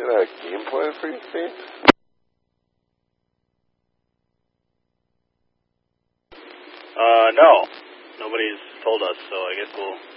get a game plan for you, Steve? No. Nobody's told us, so I guess we'll